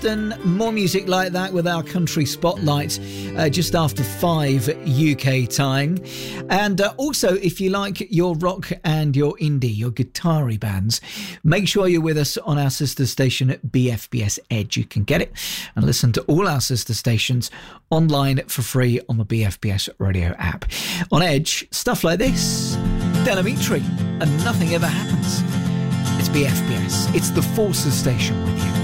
and more music like that with our country spotlight just after 5 UK time. And also, if you like your rock and your indie, your guitar-y bands, make sure you're with us on our sister station at BFBS Edge. You can get it and listen to all our sister stations online for free on the BFBS radio app. On Edge, stuff like this, Delamitri, and Nothing Ever Happens. It's BFBS. It's the Forces station with you.